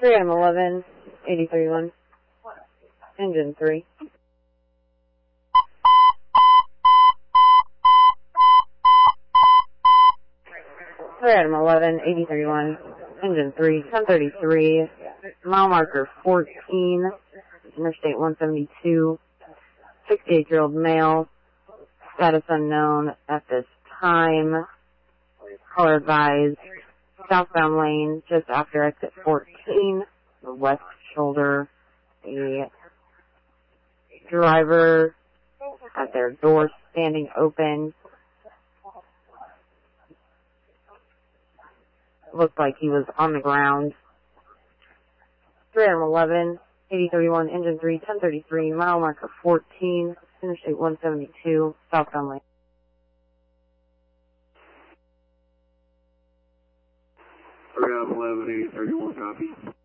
3 Adam 11, 8031, engine 3. 3 Adam 11, 8031, engine 3, 1033, mile marker 14, Interstate 172, 68-year-old male, status unknown at this time, caller advised, southbound lane just after exit 14, the west shoulder. The driver had their door standing open. Looked like he was on the ground. 3 11, 8031, engine 3, 1033, mile marker 14, Interstate 172, southbound lane. 3 11, 8031, copy.